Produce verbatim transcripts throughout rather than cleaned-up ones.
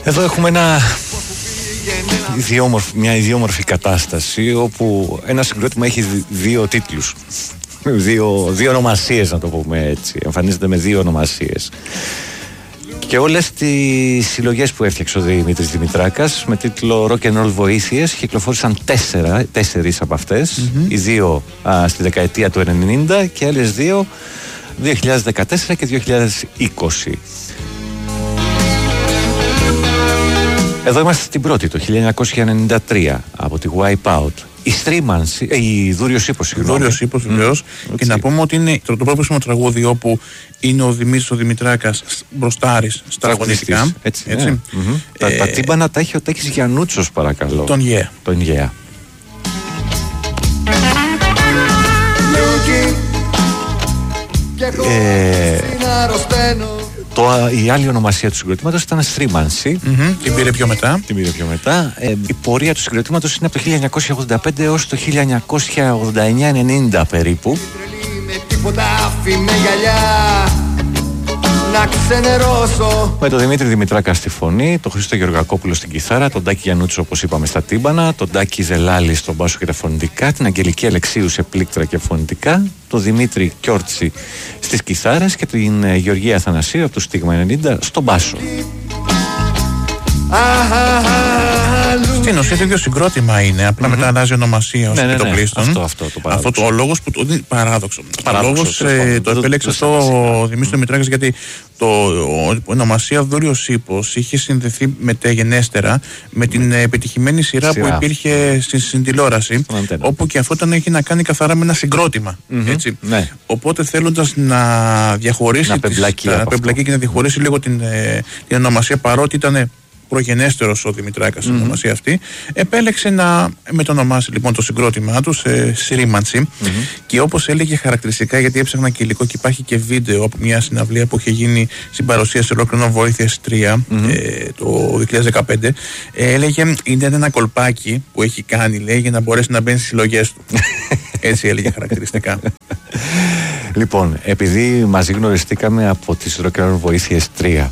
Εδώ έχουμε ένα ιδιόμορφη, μια ιδιόμορφη κατάσταση όπου ένα συγκρότημα έχει δύο τίτλους, δύο, δύο ονομασίες, να το πούμε έτσι. Εμφανίζεται με δύο ονομασίες. Και όλες τις συλλογές που έφτιαξε ο Δημήτρης Δημητράκας με τίτλο Rock and Roll Βοήθειες κυκλοφόρησαν τέσσερα, τέσσερις από αυτές. Mm-hmm. Οι δύο α, στη δεκαετία του ενενήντα και άλλες δύο δύο χιλιάδες δεκατέσσερα και δύο χιλιάδες είκοσι. Εδώ είμαστε στην πρώτη, το χίλια εννιακόσια ενενήντα τρία, από τη Wipeout. Η Στρίμανση, ε, η Δούριος Ύπος, συγγνώμη. Δούριος Ύπος, βεβαίως. Mm. Και να πούμε ότι είναι το, το πρώτο τραγούδι όπου είναι ο Δημήτρης ο Δημητράκας μπροστάρης στα αγωνιστικά. Έτσι. έτσι. Ναι. Mm-hmm. Ε, τα, τα τύμπανα τα έχει ο Τάκης Γιαννούτσος, παρακαλώ. Τον Γέα. Τον Γέα. Ε, το, η άλλη ονομασία του συγκροτήματος ήταν Στρίμανση. Mm-hmm. Την πήρε πιο μετά. Την πήρε πιο μετά. Ε, η πορεία του συγκροτήματος είναι από το χίλια εννιακόσια ογδόντα πέντε έως το χίλια εννιακόσια ογδόντα εννιά ενενήντα περίπου. Με τον Δημήτρη Δημητράκα στη φωνή, τον Χρήστο Γεωργακόπουλο στην κιθάρα, τον Τάκη Γιαννούτσο, όπως είπαμε, στα τύμπανα, τον Τάκη Ζελάλη στον μπάσο και τα φωνητικά, την Αγγελική Αλεξίου σε πλήκτρα και φωνητικά, τον Δημήτρη Κιόρτσι στις κιθάρες και την Γεωργία Αθανασίου από το Στίγμα ενενήντα στον μπάσο. Στην ουσία το ίδιο συγκρότημα είναι, απλά mm-hmm. μετά αλλάζει ονομασία ως ναι, ναι, το ναι. πλήστον. Αυτό, αυτό το παράδοξο. Αυτό το λόγος που το είναι παράδοξο. Παράδοξος, ο λόγος ε, το επέλεξε αυτό ο Δημήτρης Δημητράκας, γιατί το ονομασία Δούριος Ύπος είχε συνδεθεί μεταγενέστερα με την επιτυχημένη σειρά, σειρά. που υπήρχε στη, στην τηλεόραση, όπου και αυτό ήταν, έχει να κάνει καθαρά με ένα συγκρότημα. Mm-hmm. Έτσι. Ναι. Οπότε θέλοντας να διαχωρίσει να πεμπλακεί και να διαχωρίσει λίγο την, την ονομασία, παρότι ήταν προγενέστερος ο Δημητράκας στην mm-hmm. ονομασία αυτή, επέλεξε να μετονομάσει λοιπόν το συγκρότημά του σε Στρίμανση. Mm-hmm. Και όπως έλεγε χαρακτηριστικά, γιατί έψαχνα και υλικό και υπάρχει και βίντεο από μια συναυλία που είχε γίνει στην παρουσίαση Rock and Roll Βοήθειες τρία mm-hmm. ε, το δύο χιλιάδες δεκαπέντε, ε, έλεγε είναι ένα κολπάκι που έχει κάνει, λέει, για να μπορέσει να μπαίνει στις συλλογές του. Έτσι έλεγε χαρακτηριστικά. Λοιπόν, επειδή μαζί γνωριστήκαμε από τις Rock and Roll Βοήθειες τρία,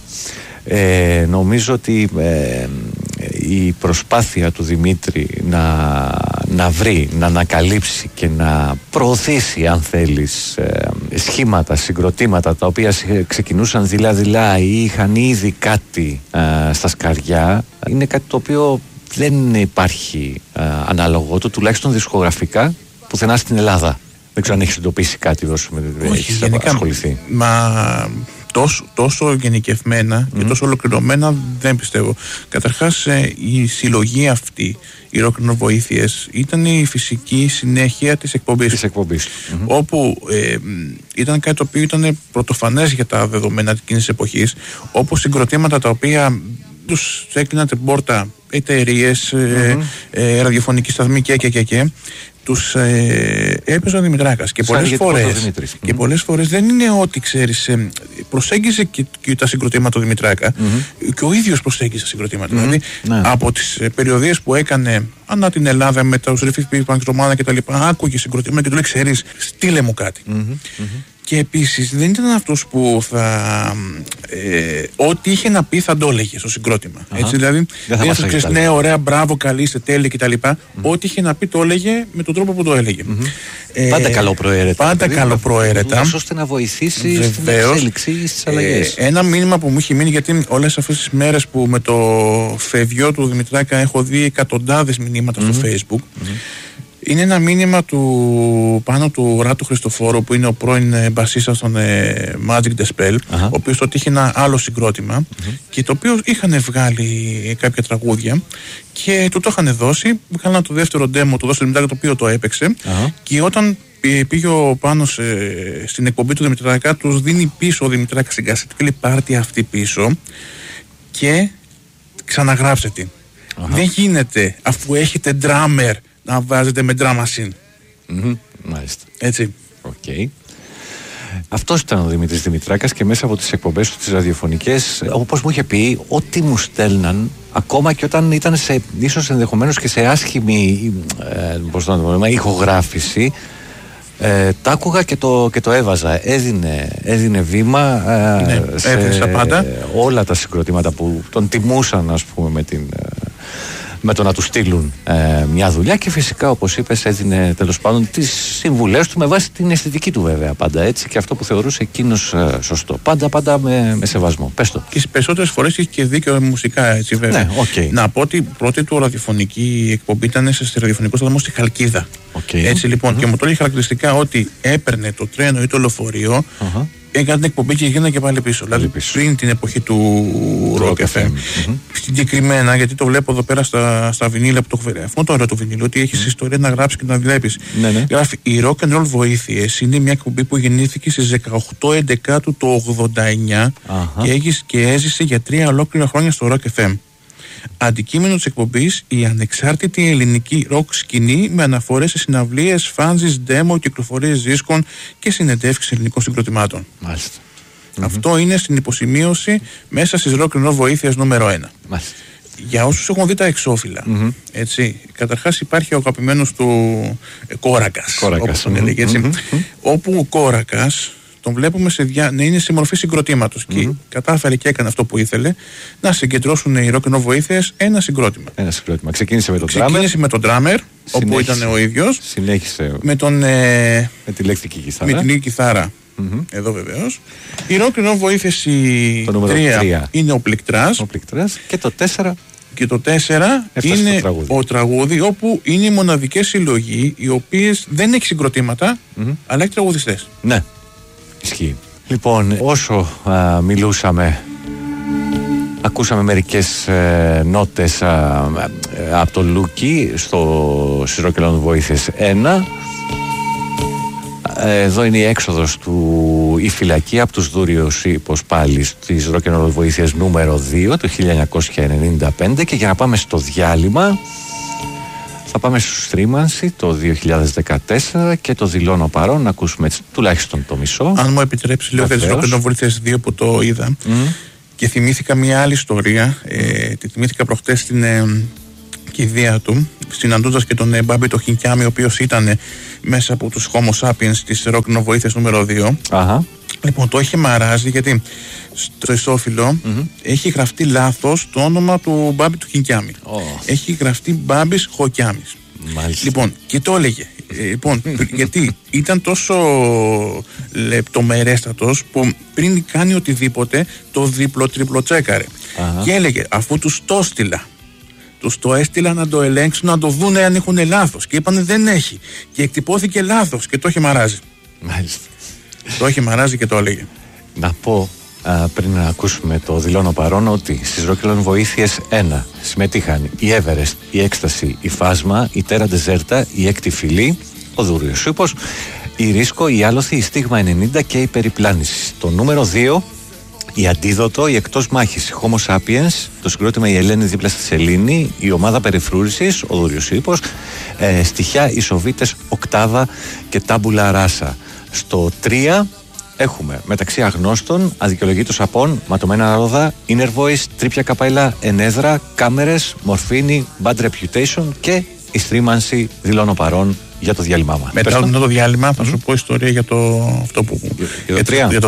Ε, νομίζω ότι ε, η προσπάθεια του Δημήτρη να, να βρει, να ανακαλύψει και να προωθήσει, αν θέλεις, ε, σχήματα, συγκροτήματα τα οποία ξεκινούσαν δειλά-δειλά ή είχαν ήδη κάτι ε, στα σκαριά, είναι κάτι το οποίο δεν υπάρχει ε, ανάλογο του, τουλάχιστον δισκογραφικά, πουθενά στην Ελλάδα. Δεν ξέρω αν έχεις εντοπίσει κάτι όσο με έχεις ασχοληθεί. Μα... Τόσο, τόσο γενικευμένα mm. και τόσο ολοκληρωμένα δεν πιστεύω. Καταρχάς ε, η συλλογή αυτή, οι Rock and Roll Βοήθειες, ήταν η φυσική συνέχεια της εκπομπής, της εκπομπής. Mm-hmm. όπου ε, ήταν κάτι το οποίο ήταν πρωτοφανές για τα δεδομένα εκείνης της εποχής, όπως συγκροτήματα τα οποία τους έκλειναν την πόρτα εταιρείες, mm-hmm. ε, ε, ραδιοφωνική σταθμή και και και και τους ε, έπαιζε ο Δημητράκας και πολλές φορές και mm-hmm. πολλές φορές δεν είναι ότι ξέρεις, ε, προσέγγιζε και, και τα συγκροτήματα του Δημητράκα mm-hmm. και ο ίδιος προσέγγιζε τα συγκροτήματα. Mm-hmm. Δηλαδή ναι. από τις ε, περιοδίες που έκανε ανά την Ελλάδα με τα Ρεφιφ Πανκτρομάνα και τα λοιπά, άκουγε συγκροτήματα και του λέει, ξέρεις, στείλε μου κάτι. Mm-hmm. Mm-hmm. Και επίσης δεν ήταν αυτός που θα. Ε, ό,τι είχε να πει θα το έλεγε στο συγκρότημα. Uh-huh. Έτσι, δηλαδή, δεν θα δεν ξέρεις, ναι, ωραία, μπράβο, καλή, είστε τέλειοι κτλ. Mm-hmm. Ό,τι είχε να πει το έλεγε με τον τρόπο που το έλεγε. Mm-hmm. Ε, πάντα καλοπροαίρετα. Πάντα καλοπροαίρετα. Ώστε να βοηθήσει βεβαίως, στην εξέλιξη, στις αλλαγές. Ε, ένα μήνυμα που μου είχε μείνει, γιατί όλες αυτές τις μέρες που με το φευγιό του Δημητράκα έχω δει εκατοντάδες μηνύματα mm-hmm. στο Facebook. Mm-hmm. Είναι ένα μήνυμα του πάνω του Ράτου Χριστοφόρου, που είναι ο πρώην μπασίστας των ε, Magic the Spell, uh-huh. ο οποίος τότε είχε ένα άλλο συγκρότημα uh-huh. και το οποίο είχαν βγάλει κάποια τραγούδια και του το είχαν δώσει. Βγάλαν το δεύτερο demo, το δώσε το οποίο το έπαιξε uh-huh. και όταν πήγε ο Πάνος ε, στην εκπομπή του Δημητράκα, τους δίνει πίσω ο Δημητράκας στην κασέτα και λέει, πάρτε αυτή πίσω και ξαναγράψτε την. Uh-huh. Δεν γίνεται, αφού έχετε drummer, να βάζετε με drum machine. Mm-hmm. Μάλιστα. Έτσι. Okay. Αυτός ήταν ο Δημήτρης Δημητράκας και μέσα από τις εκπομπές του τις ραδιοφωνικές, όπως μου είχε πει, ό,τι μου στέλναν, ακόμα και όταν ήταν σε, ίσως ενδεχομένως και σε άσχημη ε, πώς το λέμε, ηχογράφηση, Ε, τ' άκουγα και το, και το έβαζα. Έδινε, έδινε βήμα ε, ναι, σε πάντα. όλα τα συγκροτήματα που τον τιμούσαν, ας πούμε, με, την, με το να του στείλουν ε, μια δουλειά, και φυσικά, όπως είπες, έδινε τέλος πάντων τις συμβουλές του με βάση την αισθητική του, βέβαια, πάντα έτσι, και αυτό που θεωρούσε εκείνος ε, σωστό. Πάντα, πάντα με, με σεβασμό. Πες το. Και στις περισσότερες φορές έχει και δίκιο μουσικά, έτσι, βέβαια. Ναι, okay. Να πω ότι η πρώτη του ραδιοφωνική εκπομπή ήταν σε ραδιοφωνικό σταθμό στη Χαλκίδα. Okay. Έτσι, λοιπόν, mm-hmm. και μου το έλεγε χαρακτηριστικά ότι έπαιρνε το τρένο ή το λεωφορείο, mm-hmm. έκανε την εκπομπή και γίνανε και πάλι πίσω. Δηλαδή πίσω. Πριν την εποχή του Rock εφ εμ. Mm-hmm. Συγκεκριμένα, γιατί το βλέπω εδώ πέρα στα, στα βινίλια που το έχω φέρει. Αυτό το ωραίο το βινίλιο, ότι έχει mm-hmm. ιστορία να γράψει και να βλέπει. Ναι, ναι. Γράφει: οι Rock and Roll Βοήθειες είναι μια εκπομπή που γεννήθηκε στις δεκαοκτώ έντεκα του το ογδόντα εννιά uh-huh. και, και έζησε για τρία ολόκληρα χρόνια στο Rock εφ εμ. Αντικείμενο της εκπομπής η ανεξάρτητη ελληνική ροκ σκηνή με αναφορές σε συναυλίες, φάνζεις, demo, κυκλοφορίες δίσκων και συνεντεύξεις ελληνικών συγκροτημάτων. Μάλιστα. Αυτό mm-hmm. είναι στην υποσημείωση μέσα στις Rock and Roll Βοήθειες νούμερο ένα. Μάλιστα. Για όσους έχουν δει τα εξώφυλλα, mm-hmm. έτσι, καταρχάς υπάρχει ο αγαπημένος του ε, Κόρακας, Κόρακας, όπως τον έλεγε, έτσι, mm-hmm. όπου ο Κόρακας τον βλέπουμε σε δια... να είναι σε μορφή συγκροτήματος mm-hmm. και κατάφερε και έκανε αυτό που ήθελε, να συγκεντρώσουν οι Rock and Roll Βοήθειες ένα συγκρότημα. Ένα συγκρότημα. Ξεκίνησε με τον drummer. Ξεκίνησε με τον drummer, όπου ήταν ο ίδιος. Συνέχισε με, τον, ε... με τη ηλεκτρική κιθάρα. Με την ηλεκτρική κιθάρα. Mm-hmm. Εδώ βεβαίως. Η Rock and Roll Βοήθειες η τρία είναι ο Πληκτράς. Ο Πληκτράς. Και το τέσσερα. Και το τέσσερα είναι τραγούδι. Ο τραγούδι, όπου είναι οι μοναδικές συλλογοί οι οποίες δεν έχει συγκροτήματα, mm-hmm. αλλά έχει τραγουδιστές. Ναι. Ισχύει. Λοιπόν, όσο α, μιλούσαμε, ακούσαμε μερικές ε, νότες α, α, από το Λούκι στο Rock and Roll Βοήθειες ένα. Εδώ είναι η έξοδος του η φυλακή από τους Δούριους Ύπος πάλι στις Rock and Roll Βοήθειες νούμερο δύο το χίλια εννιακόσια ενενήντα πέντε. Και για να πάμε στο διάλειμμα, θα πάμε στο Στρίμανση το δύο χιλιάδες δεκατέσσερα και το δηλώνω παρόν, να ακούσουμε έτσι, τουλάχιστον το μισό. Αν μου επιτρέψει λίγο για τις Rock and Roll Βοήθειες δύο που το είδα mm. και θυμήθηκα μια άλλη ιστορία, ε, τη θυμήθηκα προχτές στην ε, κηδεία του, συναντώντας και τον ε, Μπάμπη το Χινκιάμι, ο οποίος ήταν ε, μέσα από τους Homo sapiens της Rock and Roll Βοήθειες νούμερο δύο. Αχα. Λοιπόν, το είχε μαράζει γιατί στο ισόφυλλο mm-hmm. έχει γραφτεί λάθος το όνομα του Μπάμπη του Χινκιάμι. Oh. Έχει γραφτεί Μπάμπης Χοκιάμις. Μάλιστα. Λοιπόν, και το έλεγε. Ε, λοιπόν, γιατί ήταν τόσο λεπτομερέστατος που πριν κάνει οτιδήποτε το δίπλο-τρίπλο τσέκαρε. Uh-huh. Και έλεγε, αφού τους το έστειλα, τους το έστειλα να το ελέγξουν, να το δούνε αν έχουν λάθος. Και είπανε δεν έχει. Και εκτυπώθηκε λάθος και το είχε μαράζει. Μάλιστα. Το είχε μαράζει και το έλεγε. Να πω α, πριν να ακούσουμε το δηλώνω παρόν ότι στις Rock and Roll Βοήθειες ένα συμμετείχαν η Everest, η Έκσταση, η Φάσμα, η Τέρα Ντεζέρτα, η Έκτη Φυλή, ο Δούριος Ύπος, η Ρίσκο, η Άλοθη, η Στίγμα ενενήντα και η Περιπλάνηση. Το νούμερο δύο, η Αντίδοτο, η Εκτός Μάχης, η Homo Sapiens, το συγκρότημα η Ελένη δίπλα στη Σελήνη, η Ομάδα Περιφρούρησης, ο Δούριος Ύπος, ε, στοιχιά, οι Σοβίτες, Οκτάβα και Τάμπουλα Ράσα. Στο τρία έχουμε μεταξύ αγνώστων, αδικαιολογήτως απών, ματωμένα ρόδα, inner voice, τρίπια καπέλα, ενέδρα, κάμερες, μορφίνη, bad reputation και η στρίμανση δηλώνω παρόν για το διάλειμμα μας. Μετά το διάλειμμα θα σου πω ιστορία για το αυτό που... Για, για το τρία.